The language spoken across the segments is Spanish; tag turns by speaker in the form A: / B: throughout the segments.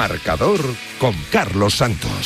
A: Marcador con Carlos Santos.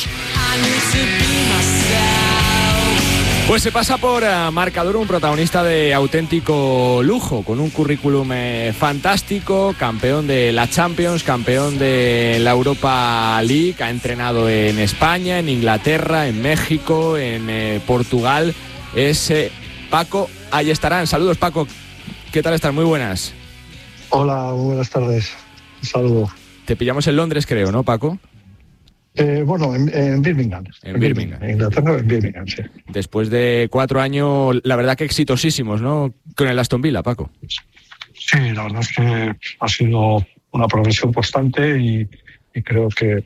B: Pues se pasa por Marcador un protagonista de auténtico lujo, con un currículum fantástico, campeón de la Champions, campeón de la Europa League, ha entrenado en España, en Inglaterra, en México, en Portugal. Es Paco Ayestarán. Saludos, Paco. ¿Qué tal estás? Muy buenas.
C: Hola, muy buenas tardes. Un saludo.
B: Te pillamos en Londres, creo, ¿no, Paco?
C: Bueno, en Birmingham.
B: En Birmingham.
C: En Inglaterra, en Birmingham, sí.
B: Después de 4 años, la verdad que exitosísimos, ¿no? Con el Aston Villa, Paco.
C: Sí, la verdad es que ha sido una progresión constante y creo que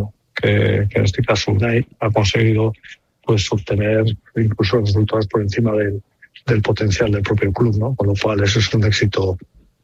C: en este caso Unai ha conseguido pues obtener incluso resultados por encima del potencial del propio club, ¿no? Con lo cual eso es un éxito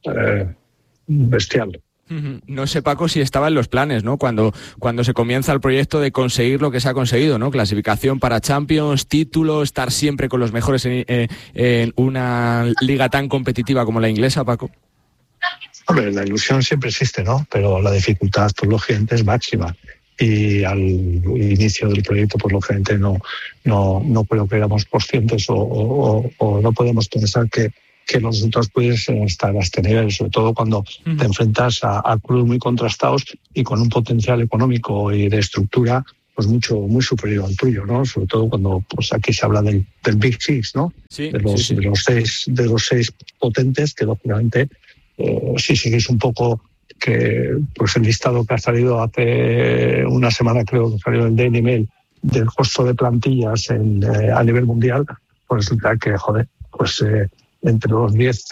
C: bestial.
B: No sé, Paco, si estaba en los planes, ¿no? Cuando se comienza el proyecto de conseguir lo que se ha conseguido, ¿no? Clasificación para Champions, título, estar siempre con los mejores en una liga tan competitiva como la inglesa, Paco.
C: Hombre, la ilusión siempre existe, ¿no? Pero la dificultad, pues lógicamente, es máxima. Y al inicio del proyecto, pues lógicamente no creo que éramos conscientes o no podemos pensar que los resultados pueden estar a este nivel, sobre todo cuando te enfrentas a clubes muy contrastados y con un potencial económico y de estructura pues muy superior al tuyo, ¿no? Sobre todo cuando pues aquí se habla del Big Six, ¿no?
B: Sí,
C: de los seis potentes que lógicamente si seguís un poco que pues el listado que ha salido hace una semana, creo que salió el Daily Mail, del costo de plantillas a nivel mundial, pues resulta que entre los 10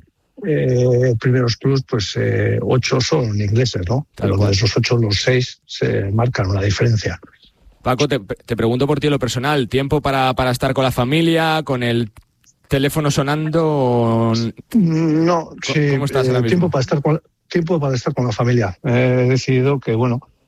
C: primeros clubes, pues 8 son ingleses, ¿no? Pero de esos 8, los 6 se marcan una diferencia.
B: Paco, te pregunto por ti en lo personal, ¿tiempo para estar con la familia, con el teléfono sonando?
C: No, sí,
B: ¿Cómo estás ahora mismo?
C: Tiempo para estar con la familia. He decidido que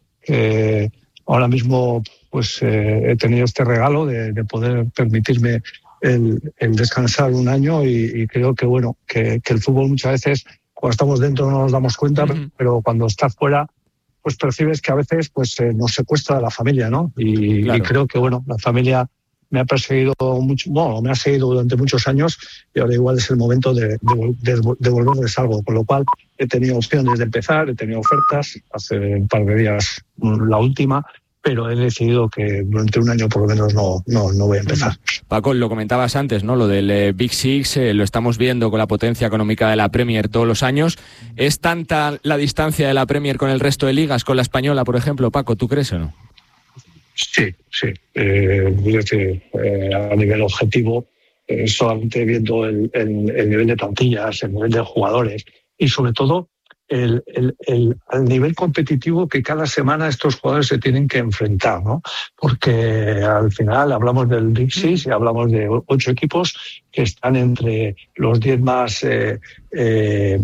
C: ahora mismo pues he tenido este regalo de poder permitirme el descansar un año y creo que el fútbol muchas veces cuando estamos dentro no nos damos cuenta, pero cuando estás fuera pues percibes que a veces pues nos secuestra de la familia, ¿no? Y creo que la familia me ha perseguido mucho, me ha seguido durante muchos años y ahora igual es el momento de devolverles algo, con lo cual he tenido opciones de empezar, he tenido ofertas, hace un par de días la última, pero he decidido que durante un año por lo menos no voy a empezar.
B: Paco, lo comentabas antes, ¿no? Lo del Big Six, lo estamos viendo con la potencia económica de la Premier todos los años. ¿Es tanta la distancia de la Premier con el resto de ligas, con la española, por ejemplo, Paco? ¿Tú crees o no?
C: Sí. A nivel objetivo, solamente viendo el nivel de plantillas, el nivel de jugadores y sobre todo el nivel competitivo que cada semana estos jugadores se tienen que enfrentar, ¿no? Porque al final hablamos del Big Six y hablamos de 8 equipos que están entre los 10 más de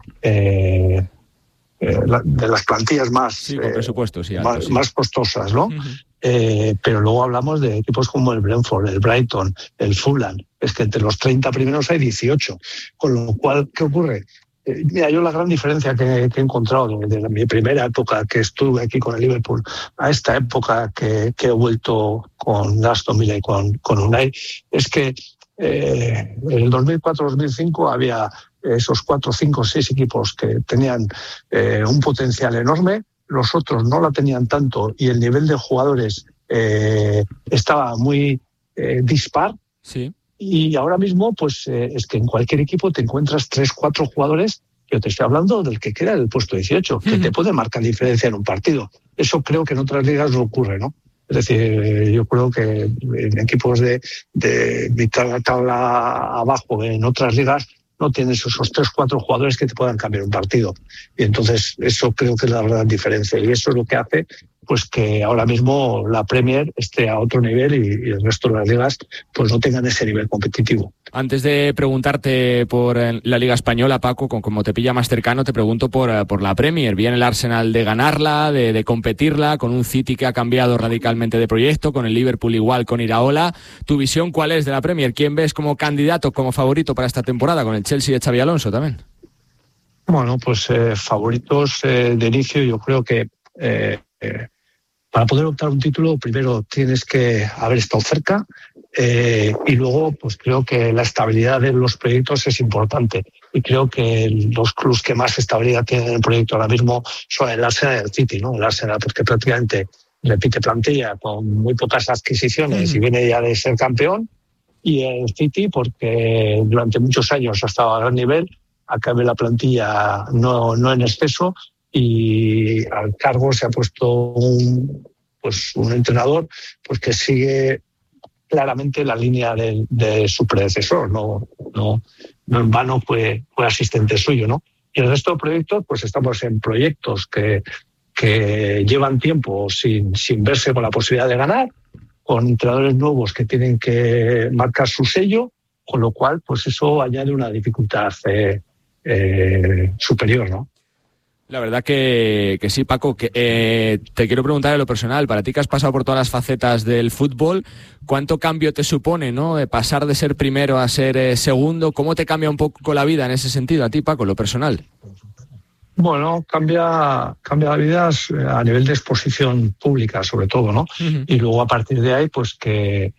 C: las plantillas más,
B: con presupuesto,
C: más costosas, ¿no? Pero luego hablamos de equipos como el Brentford, el Brighton, el Fulham. Es que entre los 30 primeros hay 18. Con lo cual, ¿qué ocurre? Mira, yo la gran diferencia que he encontrado desde mi primera época que estuve aquí con el Liverpool a esta época que he vuelto con Aston Villa y con Unai es que en el 2004-2005 había esos 4, 5, 6 equipos que tenían un potencial enorme, los otros no la tenían tanto y el nivel de jugadores estaba muy dispar.
B: Sí.
C: Y ahora mismo, pues es que en cualquier equipo te encuentras 3, 4 jugadores, yo te estoy hablando del que queda en el puesto 18, que te puede marcar diferencia en un partido. Eso creo que en otras ligas no ocurre, ¿no? Es decir, yo creo que en equipos de mitad de la tabla abajo, en otras ligas, no tienes esos 3, 4 jugadores que te puedan cambiar un partido. Y entonces eso creo que es la gran diferencia. Y eso es lo que hace pues que ahora mismo la Premier esté a otro nivel y el resto de las ligas pues no tengan ese nivel competitivo.
B: Antes de preguntarte por la Liga Española, Paco, como te pilla más cercano, te pregunto por la Premier. Viene el Arsenal de ganarla, de competirla, con un City que ha cambiado radicalmente de proyecto, con el Liverpool igual, con Iraola. ¿Tu visión cuál es de la Premier? ¿Quién ves como candidato, como favorito para esta temporada? Con el Chelsea de Xabi Alonso también.
C: Bueno, pues favoritos de inicio yo creo que para poder optar a un título, primero tienes que haber estado cerca, y luego pues creo que la estabilidad de los proyectos es importante. Y creo que los clubes que más estabilidad tienen en el proyecto ahora mismo son el Arsenal y el City, ¿no? El Arsenal porque prácticamente repite plantilla con muy pocas adquisiciones y viene ya de ser campeón, y el City porque durante muchos años ha estado a gran nivel, acabe la plantilla no en exceso, y al cargo se ha puesto un entrenador pues que sigue claramente la línea de su predecesor, no en vano fue asistente suyo, ¿no? Y el resto de proyectos, pues estamos en proyectos que llevan tiempo sin verse con la posibilidad de ganar, con entrenadores nuevos que tienen que marcar su sello, con lo cual pues eso añade una dificultad superior, ¿no?
B: La verdad que sí, Paco. Te quiero preguntar en lo personal, para ti que has pasado por todas las facetas del fútbol, ¿cuánto cambio te supone, ¿no? De pasar de ser primero a ser segundo? ¿Cómo te cambia un poco la vida en ese sentido a ti, Paco, en lo personal?
C: Bueno, cambia la vida a nivel de exposición pública, sobre todo, ¿no? Uh-huh. Y luego a partir de ahí, pues que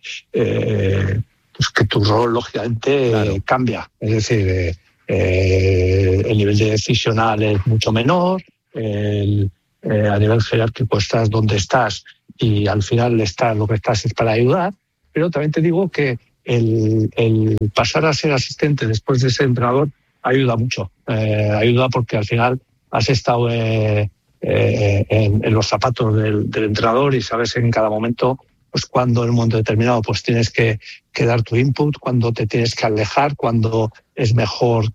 C: tu rol lógicamente cambia. Es decir, el nivel de decisional es mucho menor, a nivel jerárquico estás donde estás y al final lo que estás es para ayudar, pero también te digo que el pasar a ser asistente después de ser entrenador ayuda mucho, ayuda porque al final has estado en los zapatos del entrenador y sabes en cada momento pues cuando en un momento determinado pues tienes que dar tu input, cuando te tienes que alejar, cuando es mejor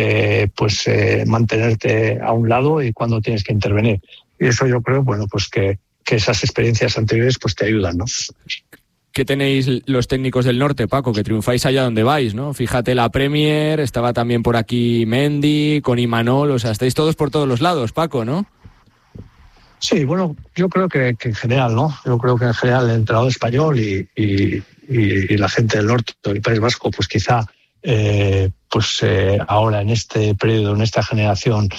C: mantenerte a un lado y cuando tienes que intervenir. Y eso yo creo, pues que esas experiencias anteriores pues te ayudan, ¿no?
B: ¿Qué tenéis los técnicos del norte, Paco? Que triunfáis allá donde vais, ¿no? Fíjate, la Premier, estaba también por aquí Mendy, con Imanol, o sea, estáis todos por todos los lados, Paco, ¿no?
C: Sí, bueno, yo creo que en general, ¿no? Yo creo que en general el entrenador español y la gente del norte del País Vasco, pues quizá ahora en este periodo, en esta generación,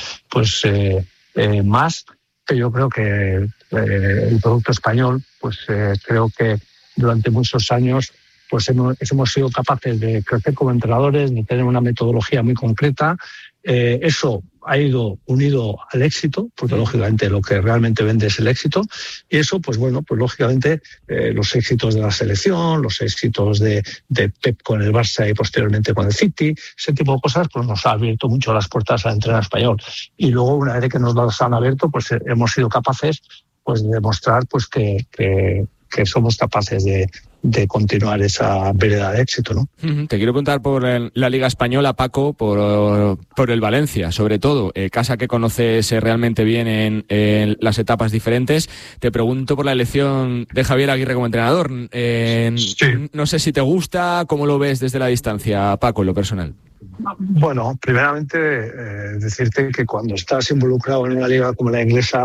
C: más, que yo creo que el producto español, creo que durante muchos años pues hemos sido capaces de crecer como entrenadores, de tener una metodología muy concreta. Eso ha ido unido al éxito, porque lógicamente lo que realmente vende es el éxito, y eso, lógicamente los éxitos de la selección, los éxitos de Pep con el Barça y posteriormente con el City, ese tipo de cosas, pues nos ha abierto mucho las puertas al entrenador español. Y luego, una vez que nos las han abierto, pues hemos sido capaces de demostrar que somos capaces de continuar esa vereda de éxito, ¿no?
B: Te quiero preguntar por la Liga Española, Paco, por el Valencia, sobre todo, casa que conoces realmente bien en las etapas diferentes. Te pregunto por la elección de Javier Aguirre como entrenador.
C: Sí.
B: No sé si te gusta, ¿cómo lo ves desde la distancia, Paco, en lo personal?
C: Bueno, primeramente decirte que cuando estás involucrado en una liga como la inglesa,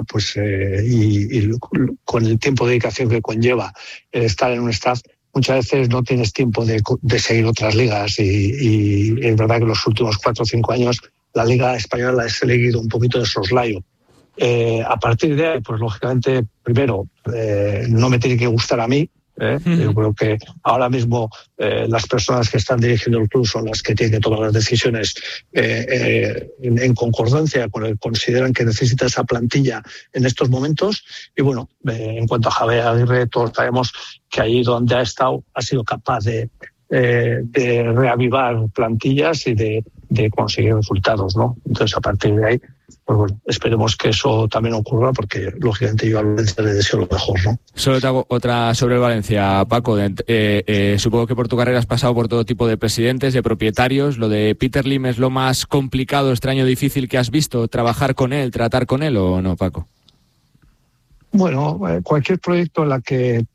C: y con el tiempo de dedicación que conlleva el estar en un staff, muchas veces no tienes tiempo de seguir otras ligas y es verdad que los últimos 4 o 5 años la liga española la he seguido un poquito de soslayo. A partir de ahí, pues lógicamente, primero, no me tiene que gustar a mí. Yo creo que ahora mismo las personas que están dirigiendo el club son las que tienen que tomar las decisiones en concordancia con el que consideran que necesita esa plantilla en estos momentos. Y bueno, en cuanto a Javier Aguirre, todos sabemos que allí donde ha estado ha sido capaz de reavivar plantillas y de conseguir resultados, ¿no? Entonces, a partir de ahí, pues bueno, esperemos que eso también ocurra porque, lógicamente, yo a Valencia le deseo lo mejor, ¿no?
B: Solo te hago otra sobre el Valencia, Paco. Supongo que por tu carrera has pasado por todo tipo de presidentes, de propietarios. ¿Lo de Peter Lim es lo más complicado, extraño, difícil que has visto? ¿Trabajar con él, tratar con él o no, Paco?
C: Bueno, cualquier proyecto en la que,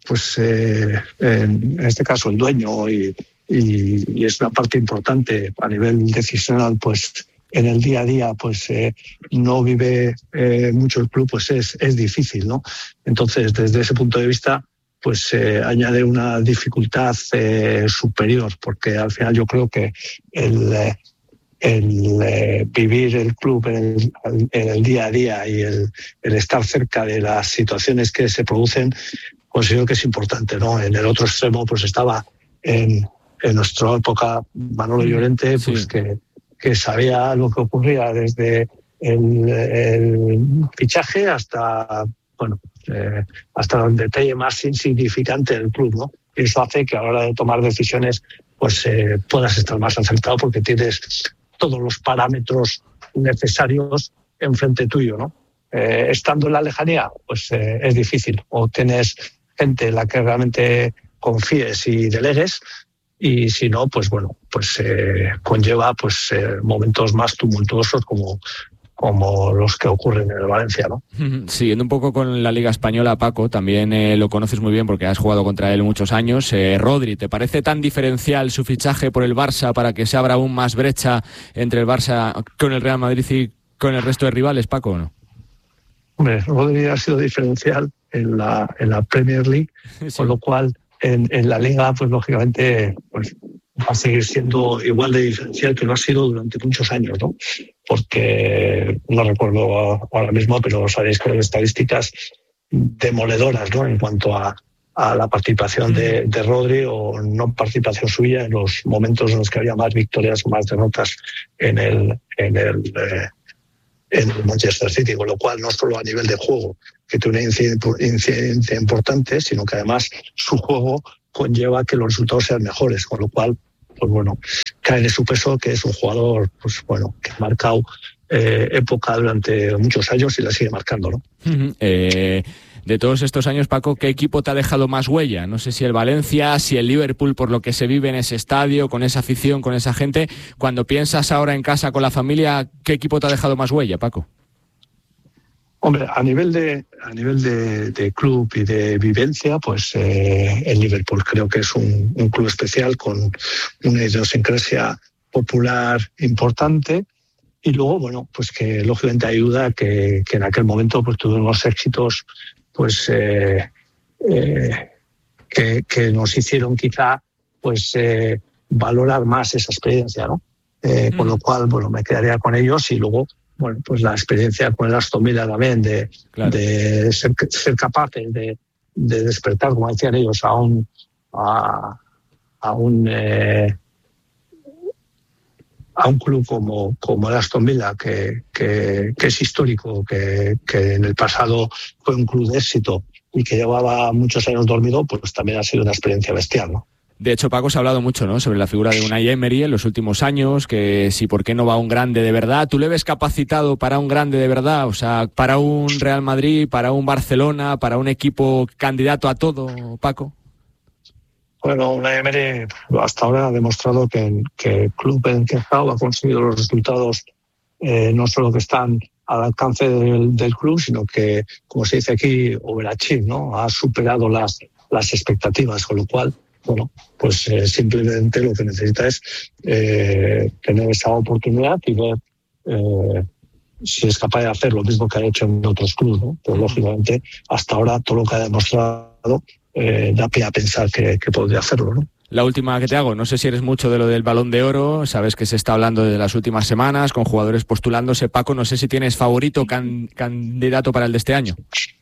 C: en este caso, el dueño y es una parte importante a nivel decisional, en el día a día, no vive mucho el club, es difícil, ¿no? Entonces, desde ese punto de vista, añade una dificultad superior, porque al final yo creo que vivir el club en el día a día y el estar cerca de las situaciones que se producen, considero que es importante, ¿no? En el otro extremo, pues estaba en nuestra época Manolo Llorente, pues que sabía lo que ocurría desde el fichaje hasta hasta el detalle más insignificante del club, ¿no? Y eso hace que a la hora de tomar decisiones pues puedas estar más acertado porque tienes todos los parámetros necesarios enfrente tuyo, ¿no? Estando en la lejanía, pues es difícil. O tienes gente en la que realmente confíes y delegues, y si no, pues bueno, pues conlleva pues momentos más tumultuosos como los que ocurren en el Valencia, ¿no?
B: Siguiendo un poco con la Liga Española, Paco, también lo conoces muy bien porque has jugado contra él muchos años. Rodri, ¿te parece tan diferencial su fichaje por el Barça para que se abra aún más brecha entre el Barça con el Real Madrid y con el resto de rivales, Paco, o no?
C: Hombre, Rodri ha sido diferencial en la Premier League, sí. Con lo cual en la Liga, pues lógicamente, pues va a seguir siendo igual de diferencial que lo ha sido durante muchos años, ¿no? Porque no recuerdo ahora mismo, pero sabéis que hay estadísticas demoledoras, ¿no? En cuanto a la participación de Rodri o no participación suya en los momentos en los que había más victorias o más derrotas en el Manchester City, con lo cual no solo a nivel de juego, que tiene una incidencia importante, sino que además su juego conlleva que los resultados sean mejores, con lo cual, pues bueno, cae de su peso, que es un jugador, pues bueno, que ha marcado época durante muchos años y la sigue marcando, ¿no?
B: De todos estos años, Paco, ¿qué equipo te ha dejado más huella? No sé si el Valencia, si el Liverpool, por lo que se vive en ese estadio, con esa afición, con esa gente. Cuando piensas ahora en casa con la familia, ¿qué equipo te ha dejado más huella, Paco?
C: Hombre, a nivel de club y de vivencia, pues el Liverpool creo que es un club especial con una idiosincrasia popular importante. Y luego, bueno, pues que lógicamente ayuda que en aquel momento pues tuvimos éxitos pues que nos hicieron quizá pues valorar más esa experiencia, ¿no? Con lo cual, bueno, me quedaría con ellos y luego, bueno, pues la experiencia con el Aston Villa también de ser capaces de despertar, como decían ellos, a un club como el Aston Villa, que es histórico, que en el pasado fue un club de éxito y que llevaba muchos años dormido, pues también ha sido una experiencia bestial, ¿no?
B: De hecho, Paco, se ha hablado mucho, ¿no?, sobre la figura de Unai Emery en los últimos años, que si por qué no va un grande de verdad. ¿Tú le ves capacitado para un grande de verdad? O sea, para un Real Madrid, para un Barcelona, para un equipo candidato a todo, Paco.
C: Bueno, Unai Emery hasta ahora ha demostrado que el club en que ha estado ha conseguido los resultados no solo que están al alcance del club, sino que, como se dice aquí, overachieve, ¿no? Ha superado las expectativas, con lo cual, bueno, pues simplemente lo que necesita es tener esa oportunidad y ver si es capaz de hacer lo mismo que ha hecho en otros clubes, ¿no? Pues lógicamente, hasta ahora todo lo que ha demostrado da pie a pensar que podría hacerlo, ¿no?
B: La última que te hago, no sé si eres mucho de lo del Balón de Oro, sabes que se está hablando de las últimas semanas con jugadores postulándose. Paco, no sé si tienes favorito candidato para el de este año.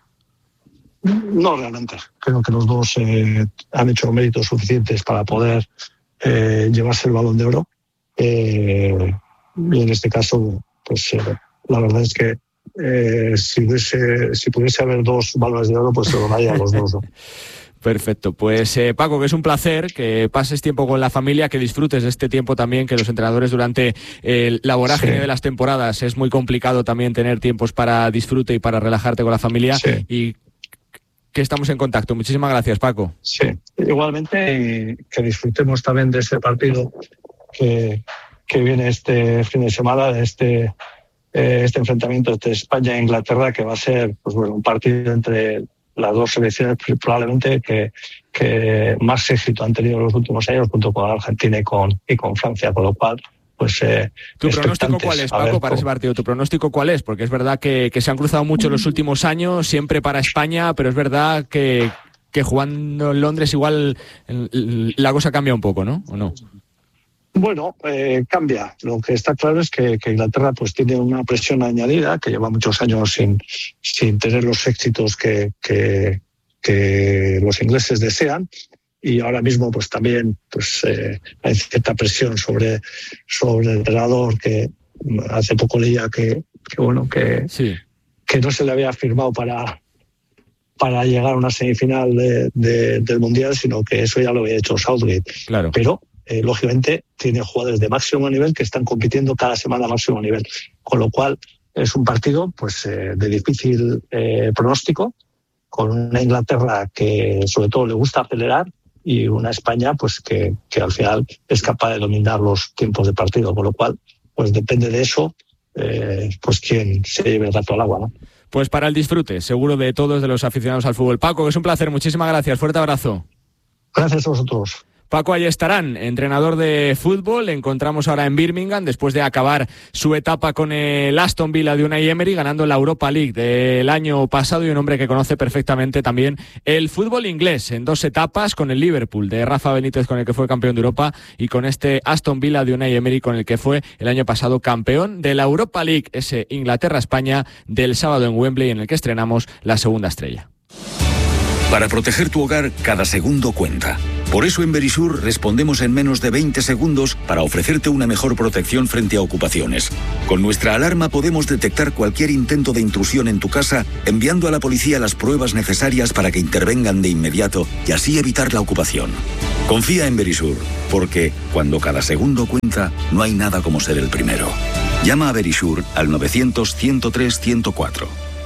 C: No, realmente. Creo que los dos han hecho méritos suficientes para poder llevarse el Balón de Oro. Y en este caso, pues la verdad es que si pudiese haber dos balones de oro, pues se lo daría a los dos, ¿no?
B: Perfecto, pues Paco, que es un placer que pases tiempo con la familia, que disfrutes de este tiempo también, que los entrenadores durante la vorágine de las temporadas es muy complicado también tener tiempos para disfrute y para relajarte con la familia, y que estamos en contacto. Muchísimas gracias, Paco.
C: Sí, igualmente, y que disfrutemos también de este partido que viene este fin de semana, de este enfrentamiento entre España e Inglaterra, que va a ser, pues bueno, un partido entre las dos selecciones probablemente que más éxito han tenido en los últimos años, junto con Argentina y con Francia, con lo cual, pues...
B: ¿Tu pronóstico cuál es, Paco, para ese partido? ¿Tu pronóstico cuál es? Porque es verdad que se han cruzado mucho en los últimos años, siempre para España, pero es verdad que jugando en Londres igual la cosa cambia un poco, ¿no? ¿O no?
C: Bueno, cambia. Lo que está claro es que Inglaterra pues tiene una presión añadida, que lleva muchos años sin tener los éxitos que los ingleses desean, y ahora mismo pues también pues hay cierta presión sobre el entrenador, que hace poco leía que no se le había firmado para llegar a una semifinal del Mundial, sino que eso ya lo había hecho Southgate.
B: Claro.
C: Pero lógicamente tiene jugadores de máximo nivel que están compitiendo cada semana a máximo nivel, con lo cual es un partido pues de difícil pronóstico, con una Inglaterra que sobre todo le gusta acelerar, y una España pues que al final es capaz de dominar los tiempos de partido, con lo cual pues depende de eso pues quién se lleve el gato al agua, ¿no?
B: Pues para el disfrute, seguro, de todos, de los aficionados al fútbol. Paco, que es un placer, muchísimas gracias, fuerte abrazo.
C: Gracias a vosotros.
B: Paco Ayestarán, entrenador de fútbol, le encontramos ahora en Birmingham después de acabar su etapa con el Aston Villa de Unai Emery, ganando la Europa League del año pasado, y un hombre que conoce perfectamente también el fútbol inglés en 2 etapas, con el Liverpool de Rafa Benítez, con el que fue campeón de Europa, y con este Aston Villa de Unai Emery, con el que fue el año pasado campeón de la Europa League, ese Inglaterra-España del sábado en Wembley, en el que estrenamos la segunda estrella.
D: Para proteger tu hogar, cada segundo cuenta. Por eso en Verisur respondemos en menos de 20 segundos para ofrecerte una mejor protección frente a ocupaciones. Con nuestra alarma podemos detectar cualquier intento de intrusión en tu casa, enviando a la policía las pruebas necesarias para que intervengan de inmediato y así evitar la ocupación. Confía en Verisur, porque cuando cada segundo cuenta, no hay nada como ser el primero. Llama a Verisur al 900-103-104.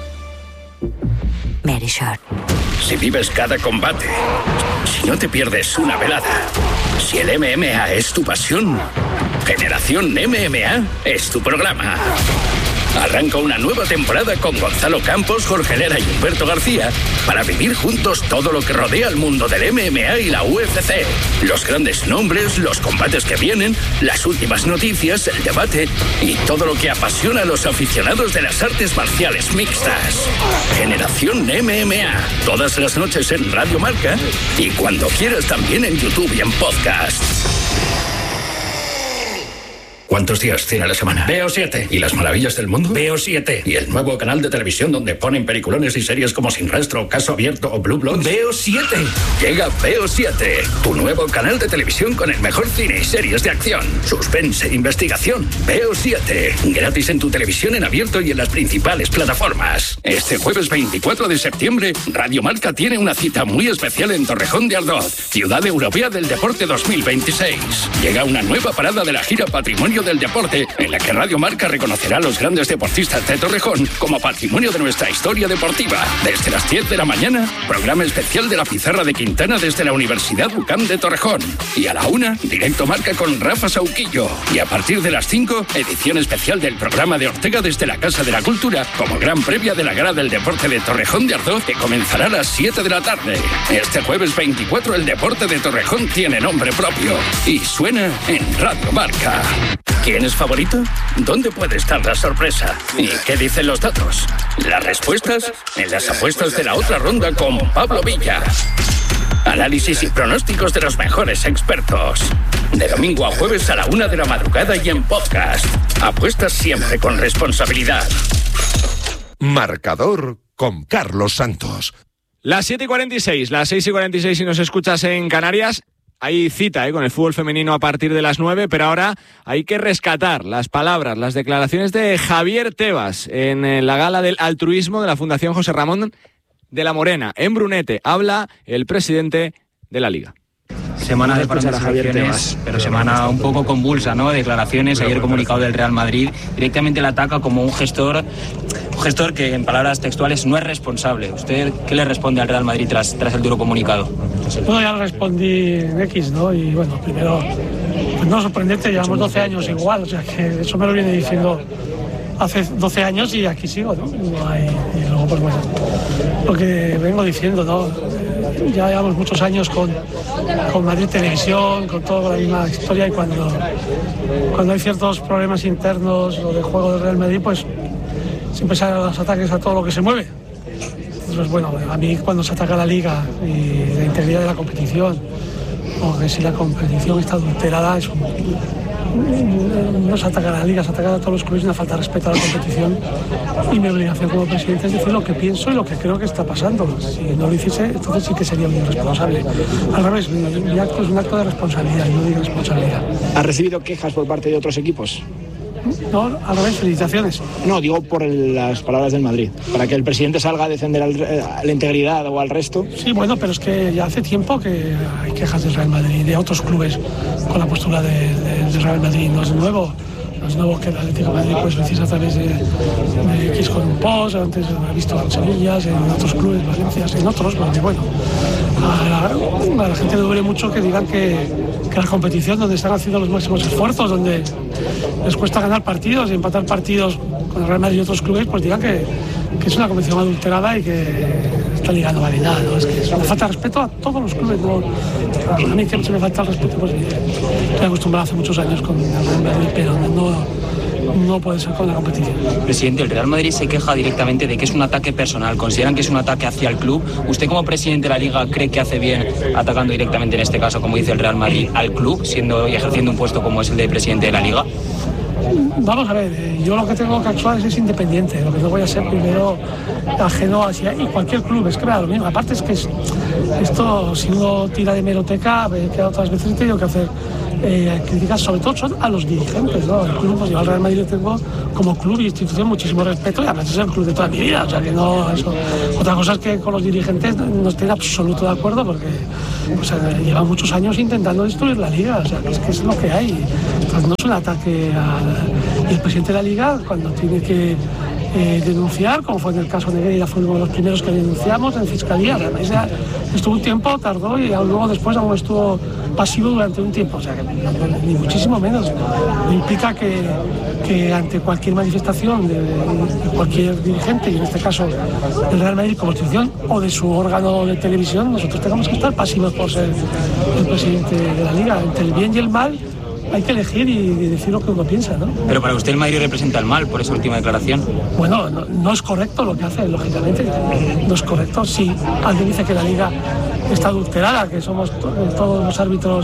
E: Verisur.
F: Si vives cada combate, si no te pierdes una velada, si el MMA es tu pasión, Generación MMA es tu programa. Arranca una nueva temporada con Gonzalo Campos, Jorge Lera y Humberto García para vivir juntos todo lo que rodea al mundo del MMA y la UFC. Los grandes nombres, los combates que vienen, las últimas noticias, el debate y todo lo que apasiona a los aficionados de las artes marciales mixtas. Generación MMA, todas las noches en Radio Marca y cuando quieras también en YouTube y en podcast. ¿Cuántos días tiene la semana? Veo 7. ¿Y las maravillas del mundo? Veo 7. ¿Y el nuevo canal de televisión donde ponen peliculones y series como Sin Rastro, Caso Abierto o Blue Bloods? Veo 7. Llega Veo 7, tu nuevo canal de televisión con el mejor cine y series de acción, suspense e investigación. Veo 7, gratis en tu televisión en abierto y en las principales plataformas. Este jueves 24 de septiembre, Radio Marca tiene una cita muy especial en Torrejón de Ardoz, Ciudad Europea del Deporte 2026. Llega una nueva parada de la gira Patrimonio del Deporte, en la que Radio Marca reconocerá a los grandes deportistas de Torrejón como patrimonio de nuestra historia deportiva. Desde las 10 de la mañana, programa especial de la Pizarra de Quintana desde la Universidad UCAM de Torrejón. Y a la 1, directo Marca con Rafa Sauquillo. Y a partir de las 5, edición especial del programa de Ortega desde la Casa de la Cultura, como gran previa de la Gala del Deporte de Torrejón de Ardoz, que comenzará a las 7 de la tarde. Este jueves 24, el deporte de Torrejón tiene nombre propio y suena en Radio Marca. ¿Quién es favorito? ¿Dónde puede estar la sorpresa? ¿Y qué dicen los datos? Las respuestas en las apuestas de la otra ronda con Pablo Villa. Análisis y pronósticos de los mejores expertos. De domingo a jueves a la 1 de la madrugada y en podcast. Apuestas siempre con responsabilidad.
A: Marcador con Carlos Santos.
B: Las 7:46, las 6:46 si nos escuchas en Canarias. Hay cita con el fútbol femenino a partir de las 9, pero ahora hay que rescatar las palabras, las declaraciones de Javier Tebas en la gala del altruismo de la Fundación José Ramón de la Morena. En Brunete habla el presidente de la Liga.
G: Semana de parón de selecciones, pero semana un poco convulsa, ¿no? Declaraciones, ayer comunicado del Real Madrid, directamente le ataca como un gestor que en palabras textuales no es responsable. ¿Usted qué le responde al Real Madrid tras el duro comunicado?
H: Bueno, ya respondí en X, ¿no? Y bueno, primero, pues no sorprendente, llevamos 12 años igual, o sea que eso me lo viene diciendo hace 12 años y aquí sigo, ¿no? Y luego, pues bueno, lo que vengo diciendo, ¿no? Ya llevamos muchos años con Madrid Televisión, con toda la misma historia, y cuando hay ciertos problemas internos o de juego del Real Madrid, pues siempre salen los ataques a todo lo que se mueve. Entonces, bueno, a mí cuando se ataca la Liga y la integridad de la competición, o que si la competición está adulterada, eso no se ataca a la Liga, se ataca a todos los clubes, una falta de respeto a la competición, y mi obligación como presidente es decir lo que pienso y lo que creo que está pasando. Si no lo hiciese, entonces sí que sería un irresponsable. Al revés, mi acto es un acto de responsabilidad y no de irresponsabilidad.
E: ¿Has recibido quejas por parte de otros equipos?
H: No, al revés, felicitaciones.
E: No, digo por las palabras del Madrid, para que el presidente salga a defender a la integridad o al resto.
H: Sí, bueno, pero es que ya hace tiempo que hay quejas del Real Madrid y de otros clubes con la postura del Real Madrid. No es nuevo. No es nuevo que el Atlético de Madrid pues lo hiciese a través de X con un post, antes he visto en Sevilla, en otros clubes, Valencia, en otros, porque bueno, a la gente le duele mucho que digan que la competición donde están haciendo los máximos esfuerzos, donde les cuesta ganar partidos y empatar partidos con el Real Madrid y otros clubes, pues digan que es una competición adulterada y que esta liga no vale nada, ¿no? Es que me falta respeto a todos los clubes, ¿no? A mí que se me falta el respeto, pues estoy acostumbrado hace muchos años con el Real Madrid, pero no puede ser con la competición.
G: Presidente, el Real Madrid se queja directamente de que es un ataque personal. ¿Consideran que es un ataque hacia el club? ¿Usted como presidente de la Liga cree que hace bien atacando directamente, en este caso, como dice el Real Madrid, al club, siendo y ejerciendo un puesto como es el de presidente de la Liga?
H: Vamos a ver, yo lo que tengo que actuar es independiente, lo que no voy a ser primero ajeno hacia y cualquier club, es que me da lo mismo. Aparte es que esto, si uno tira de hemeroteca, que otras veces he tenido que hacer críticas, sobre todo son a los dirigentes, ¿no? El club, pues yo al Real Madrid tengo como club y institución muchísimo respeto y además es el club de toda mi vida, o sea que no, eso. Otra cosa es que con los dirigentes no estoy en absoluto de acuerdo porque pues, llevan muchos años intentando destruir la Liga, o sea que es lo que hay. Entonces no es un ataque y el presidente de la Liga, cuando tiene que denunciar, como fue en el caso de Negreira, fue uno de los primeros que denunciamos en Fiscalía, además ya estuvo un tiempo, tardó y luego después aún estuvo pasivo durante un tiempo, o sea que ni muchísimo menos. Implica que ante cualquier manifestación de cualquier dirigente, y en este caso del Real Madrid como institución o de su órgano de televisión, nosotros tengamos que estar pasivos por ser el presidente de la Liga. Entre el bien y el mal hay que elegir y decir lo que uno piensa, ¿no?
G: Pero para usted el Madrid representa el mal por esa última declaración.
H: Bueno, no es correcto lo que hace, lógicamente. No es correcto. Si alguien dice que la Liga está adulterada, que somos todos los árbitros,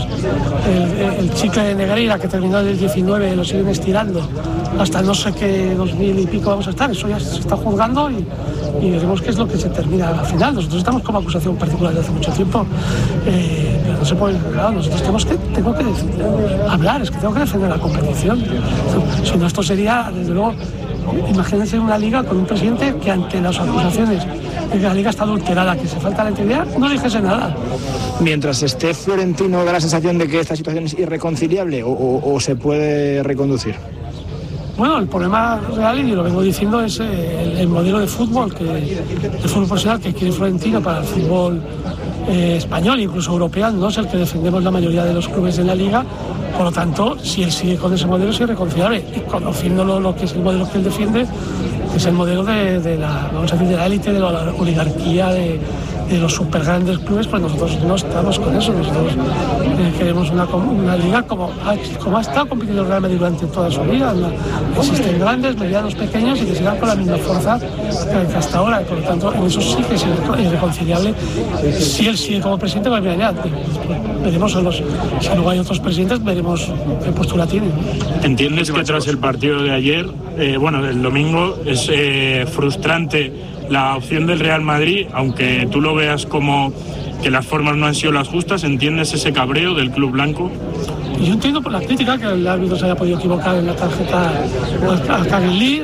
H: el chicle de Negreira que terminó en el 19 lo siguen estirando hasta no sé qué 2000 y pico vamos a estar, eso ya se está juzgando y veremos qué es lo que se termina al final. Nosotros estamos como acusación particular desde hace mucho tiempo, pero no se puede, claro, nosotros tengo que hablar, es que tengo que defender la competición. Si no, esto sería, desde luego, imagínense una liga con un presidente que ante las acusaciones de que la liga está adulterada, que se falta la integridad, no dijese nada.
E: Mientras esté Florentino, ¿da la sensación de que esta situación es irreconciliable o se puede reconducir?
H: Bueno, el problema real, y lo vengo diciendo, es el modelo de fútbol profesional que quiere Florentino para el fútbol español, incluso europeo, no es el que defendemos la mayoría de los clubes de la Liga. Por lo tanto, si él sigue con ese modelo, es irreconciliable. Y conociéndolo lo que es el modelo que él defiende, es el modelo de la, vamos a decir, de la élite, de la oligarquía, de los super grandes clubes, pues nosotros no estamos con eso. Nosotros queremos una liga como ha estado compitiendo el Real Madrid durante toda su vida. Existen grandes, medianos, pequeños y que sigan con la misma fuerza que hasta ahora. Por lo tanto, en eso sí que es irreconciliable. Si él sigue como presidente, pues mira, veremos si luego hay otros presidentes, veremos qué postura tienen.
I: ¿Entiendes que tras el partido de ayer, del domingo, es frustrante la opción del Real Madrid, aunque tú lo veas como que las formas no han sido las justas? ¿Entiendes ese cabreo del club blanco?
H: Yo entiendo por la crítica que el árbitro se haya podido equivocar en la tarjeta al Cagliari,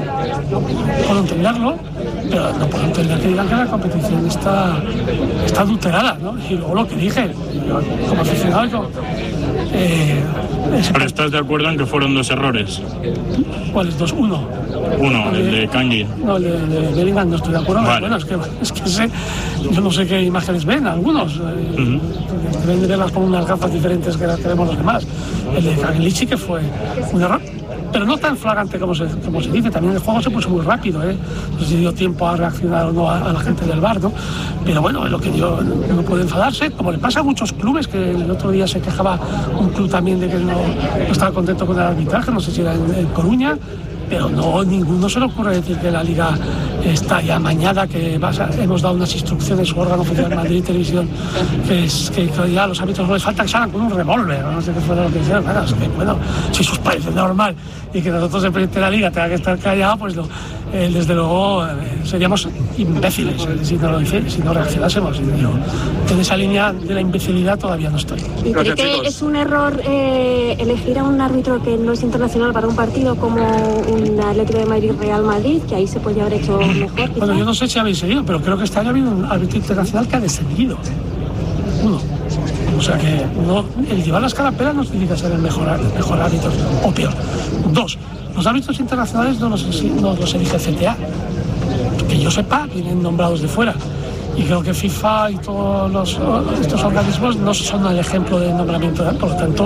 H: puedo entenderlo, pero no puedo entender que digan que la competición está adulterada, ¿no? Y luego lo que dije, como aficionado,
I: ¿Pero estás de acuerdo en que fueron dos errores?
H: ¿Cuáles dos? Uno,
I: el de Kangin.
H: No, el de Bellingham no estoy de acuerdo.
I: Vale.
H: Bueno, es que yo no sé qué imágenes ven algunos. Deben de verlas con unas gafas diferentes que las que vemos los demás. El de Cagliari sí que fue un error, pero no tan flagrante como se dice. También el juego se puso muy rápido, no sé si dio tiempo a reaccionar o no a la gente del VAR, ¿no? Pero bueno, lo que yo no puedo enfadarse, como le pasa a muchos clubes, que el otro día se quejaba un club también de que no estaba contento con el arbitraje, no sé si era en Coruña, pero no, ninguno se le ocurre decir que la Liga está ya mañana, que hemos dado unas instrucciones su órgano oficial Madrid Televisión, que ya los árbitros no les falta que salgan con un revólver, no sé qué fue lo que hicieron. Bueno, es que, bueno, si eso os parece normal y que nosotros el presidente de la Liga tenga que estar callado, pues desde luego seríamos imbéciles si no reaccionásemos. En esa línea de la imbecilidad todavía no estoy.
J: ¿Y cree que es un error elegir a un árbitro que no es internacional para un partido como un Atlético de Madrid Real Madrid, que ahí se podría haber hecho mejor?
H: Bueno, yo no sé si habéis seguido, pero creo que este año ha habido un árbitro internacional que ha descendido. Uno. O sea que el llevar la escarapela no significa ser el mejor árbitro, o peor. Dos, los árbitros internacionales no los elige CTA. Que yo sepa, vienen nombrados de fuera. Y creo que FIFA y todos estos organismos no son el ejemplo de nombramiento, por lo tanto,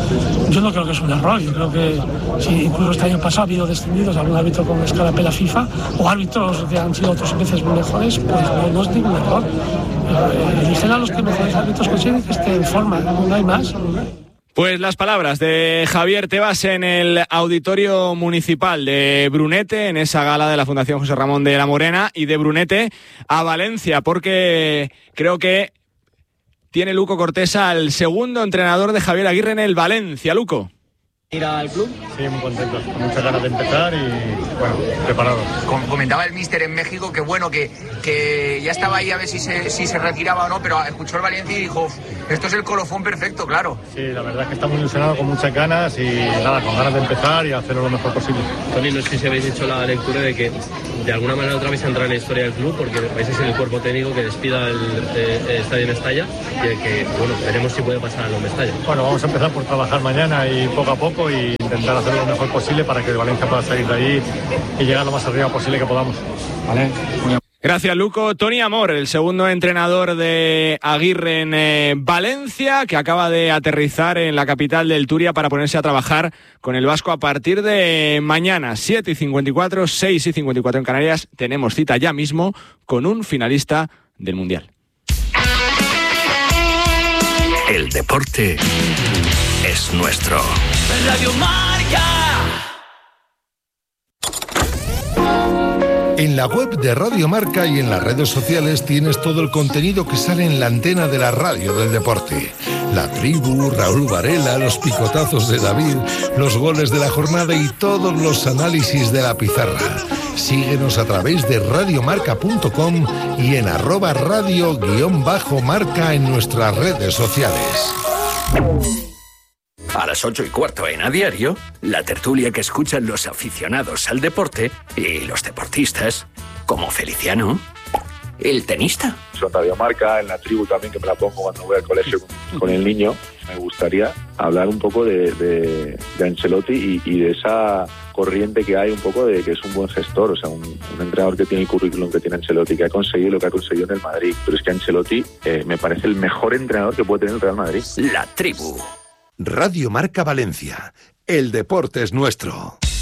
H: yo no creo que es un error. Yo creo que si incluso este año pasado ha habido descendidos algún árbitro con escarapela FIFA o árbitros que han sido otras veces mejores, pues no es ningún error. Eligen a los que mejores árbitros consiguen que estén en forma, no hay más.
B: Pues las palabras de Javier Tebas en el Auditorio Municipal de Brunete, en esa gala de la Fundación José Ramón de la Morena, y de Brunete a Valencia, porque creo que tiene Luco Cortés al segundo entrenador de Javier Aguirre en el Valencia. Luco.
K: ¿Ir al club?
L: Sí, muy contento, con muchas ganas de empezar y bueno, preparado.
K: Comentaba el míster en México que bueno, que ya estaba ahí a ver si se retiraba o no, pero escuchó el Valencia y dijo, esto es el colofón perfecto, claro.
L: Sí, la verdad es que está muy ilusionado, con muchas ganas y nada, con ganas de empezar y hacerlo lo mejor posible.
M: Tony, no sé si habéis hecho la lectura de que de alguna manera otra vez entra en la historia del club, porque vais a ser el cuerpo técnico que despida el estadio Mestalla y el que, bueno, veremos si puede pasar a Mestalla.
L: Bueno, vamos a empezar por trabajar mañana y poco a poco y intentar hacer lo mejor posible para que el Valencia pueda salir de ahí y llegar lo más arriba posible que podamos.
B: Vale. Gracias, Luco. Tony Amor, el segundo entrenador de Aguirre en Valencia, que acaba de aterrizar en la capital del Turia para ponerse a trabajar con el vasco a partir de mañana, 7:54, 6:54 en Canarias. Tenemos cita ya mismo con un finalista del Mundial.
F: El deporte es nuestro.
N: Radio Marca.
A: En la web de Radio Marca y en las redes sociales tienes todo el contenido que sale en la antena de la radio del deporte. La tribu, Raúl Varela, los picotazos de David, los goles de la jornada y todos los análisis de la pizarra. Síguenos a través de radiomarca.com y en @radio_marca en nuestras redes sociales.
F: A las 8:15 en A Diario, la tertulia que escuchan los aficionados al deporte y los deportistas, como Feliciano, el tenista.
O: En Radio Marca, en la tribu también, que me la pongo cuando voy al colegio con el niño. Me gustaría hablar un poco de Ancelotti y de esa corriente que hay un poco de que es un buen gestor, o sea, un entrenador que tiene el currículum que tiene Ancelotti, que ha conseguido lo que ha conseguido en el Madrid. Pero es que Ancelotti me parece el mejor entrenador que puede tener el Real Madrid.
F: La tribu.
A: Radio Marca Valencia. El deporte es nuestro.